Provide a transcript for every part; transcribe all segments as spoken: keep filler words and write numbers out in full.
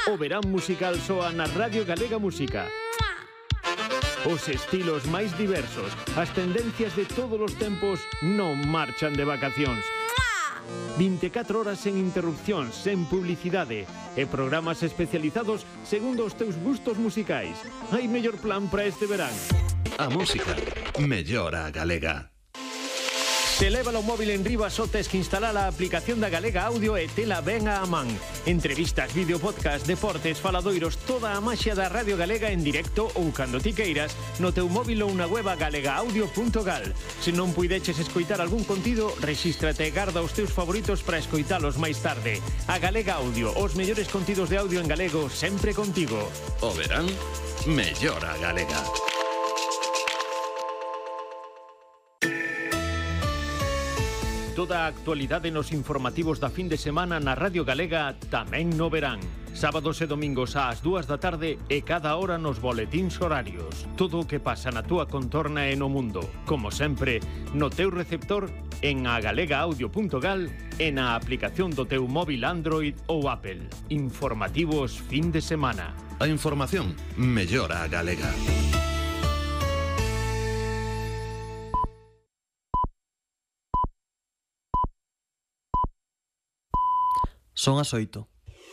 O verán musical soa na Radio Galega Música. Os estilos máis diversos, as tendencias de todos os tempos non marchan de vacacións. vinte e catro horas sen interrupcións, sen publicidade e programas especializados segundo os teus gustos musicais. Hai mellor plan para este verán. A música mellora a galega. Se leva o móvil en riba só tes que instalar a aplicación da Galega Audio e tela ben a man. Entrevistas, vídeo, podcast, deportes, faladoiros, toda a maxia da Radio Galega en directo ou cando ti queiras no teu móvil ou na web galega audio punto gal. Se non puideches escoitar algún contido, rexístrate e garda os teus favoritos para escoitalos máis tarde. A Galega Audio, os mellores contidos de audio en galego sempre contigo. O verán mellora a galega. Toda a actualidade nos informativos da fin de semana na Radio Galega tamén no verán. Sábados e domingos ás dúas da tarde e cada hora nos boletíns horarios. Todo o que pasa na túa contorna e no mundo. Como sempre, no teu receptor, en a galega audio punto gal e na aplicación do teu móvil Android ou Apple. Informativos fin de semana. A información mellora a galega. Son as oito.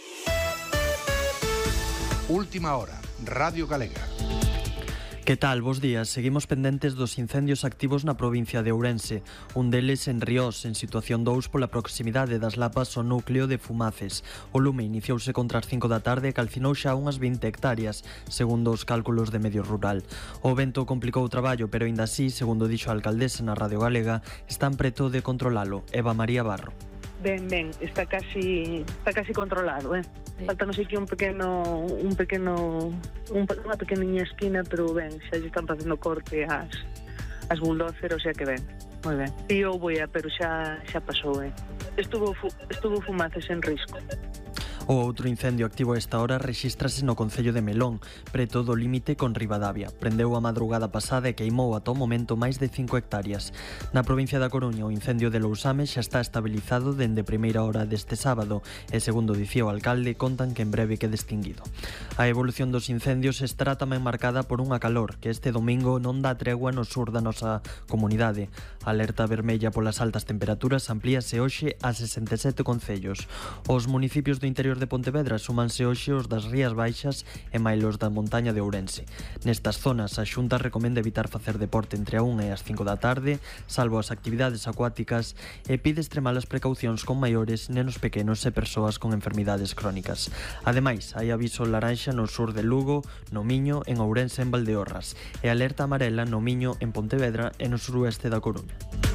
Última hora, Radio Galega. Que tal? Bos días. Seguimos pendentes dos incendios activos na provincia de Ourense. Un deles en Riós, en situación dous pola proximidade das lapas ao núcleo de Fumaces. O lume iniciouse contra as cinco da tarde e calcinou xa unhas vinte hectáreas, segundo os cálculos de Medio Rural. O vento complicou o traballo, pero aínda así, segundo dixo a alcaldesa na Radio Galega, están preto de controlalo. Eva María Barro. Ben, ben, está casi está casi controlado, eh. Faltanos aquí un pequeno un pequeno un, unha pequeniña esquina, pero ben, xa lle están facendo corte as as bulldozer, o sea que ben. Moi ben. E eu vou a, pero xa xa pasou, eh. Estuvo fu, estuvo Fumaces en risco. O outro incendio activo a esta hora rexístrase no concello de Melón, preto do límite con Ribadavia. Prendeu a madrugada pasada e queimou ata o momento máis de cinco hectáreas. Na provincia da Coruña, o incendio de Lousame xa está estabilizado dende primeira hora deste sábado e, segundo dicía o alcalde, contan que en breve quede extinguido. A evolución dos incendios estará tamén marcada por unha calor que este domingo non dá tregua no sur da nosa comunidade. A alerta vermella polas altas temperaturas amplíase hoxe a sesenta e sete concellos. Os municipios do interior de Pontevedra súmanse hoxe os das Rías Baixas e mailos da montaña de Ourense. Nestas zonas, a Xunta recomenda evitar facer deporte entre a unha e as cinco da tarde, salvo as actividades acuáticas, e pide extremar as precaucións con maiores, nenos pequenos e persoas con enfermidades crónicas. Ademais, hai aviso laranxa no sur de Lugo, no Miño, en Ourense e en Valdeorras, e alerta amarela no Miño, en Pontevedra e no suroeste da Coruña.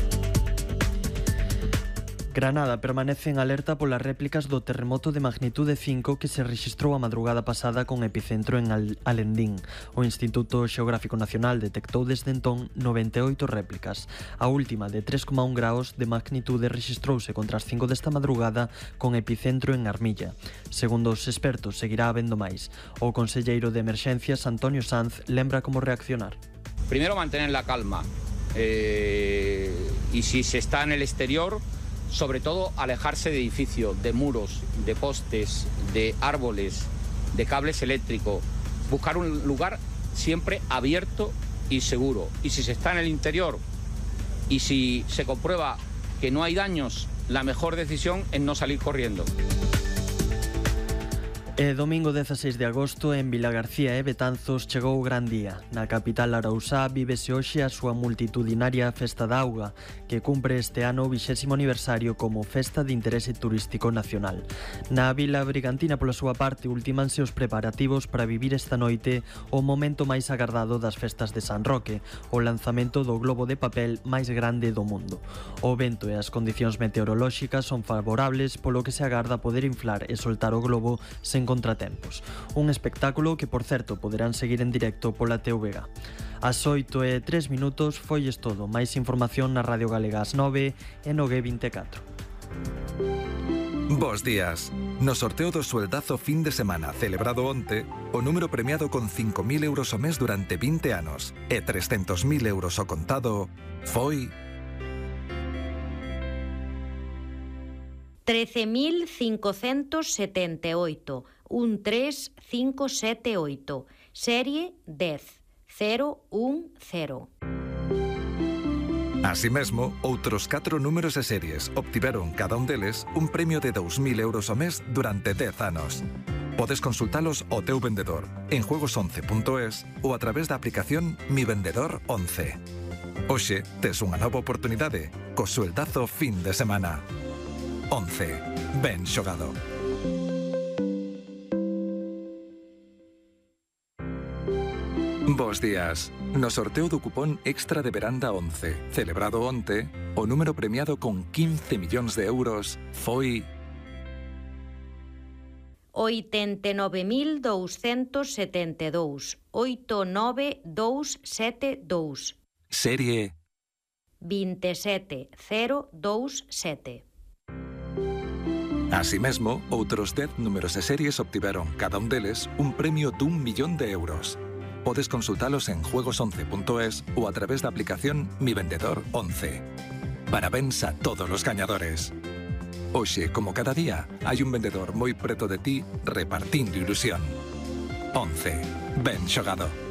Granada permanece en alerta polas réplicas do terremoto de magnitude cinco que se rexistrou a madrugada pasada con epicentro en Alendín. O Instituto Xeográfico Nacional detectou desde entón noventa e oito réplicas. A última, de tres coma un graus de magnitude, rexistrouse contra as cinco desta madrugada con epicentro en Armilla. Segundo os expertos, seguirá habendo máis. O conselleiro de Emerxencias, Antonio Sanz, lembra como reaccionar. Primero, mantener la calma. Eh, y si se está en el exterior, sobre todo alejarse de edificios, de muros, de postes, de árboles, de cables eléctricos. Buscar un lugar siempre abierto y seguro. Y si se está en el interior y si se comprueba que no hay daños, la mejor decisión es no salir corriendo. E domingo dezaseis de agosto en Vilagarcía e Betanzos chegou o gran día. Na capital arausá vívese hoxe a súa multitudinaria Festa da Auga, que cumpre este ano o vixésimo aniversario como Festa de Interese Turístico Nacional. Na Vila Brigantina, pola súa parte, ultimanse os preparativos para vivir esta noite o momento máis agardado das festas de San Roque, o lanzamento do globo de papel máis grande do mundo. O vento e as condicións meteorolóxicas son favorables, polo que se agarda poder inflar e soltar o globo sen contratempos. Un espectáculo que, por certo, poderán seguir en directo pola T V G. As oito e tres minutos foi es todo. Máis información na Radio Galega ás nove e no G vinte e catro. Bos días. No sorteo do sueldazo fin de semana celebrado onte, o número premiado con cinco mil euros ao mes durante vinte anos e trescentos mil euros ao contado foi... trece mil cincocentos setenta e oito un tres cinco sete oito, serie dez cero un cero. Así mesmo, outros catro números e series obtiveron cada un deles un premio de dous mil euros ao mes durante dez anos. Podes consultalos ao teu vendedor en juegos once punto es ou a través da aplicación Mi Vendedor once. Hoxe tes unha nova oportunidade co sueldazo fin de semana. once. Ben xogado. Bos días. No sorteo do cupón extra de veranda once, celebrado onte, o número premiado con quince millóns de euros foi oitenta e nove mil douscentos setenta e dous, oito nove dous sete dous. serie vinte e sete cero dous sete. Así mesmo, outros dez números e series obtiveron cada un deles un premio dun millón de euros. Podes consultalos en juegos once punto es ou a través da aplicación Mi Vendedor once. Parabéns a todos os gañadores. Hoxe, como cada día, hai un vendedor moi preto de ti repartindo ilusión. once. Ben xogado.